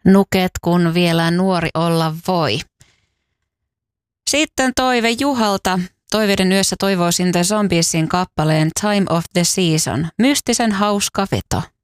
Nuket, kun vielä nuori olla voi. Sitten toive Juhalta. Toiveiden yössä toivoisin The Zombiesin kappaleen Time of the Season. Mystisen hauska veto.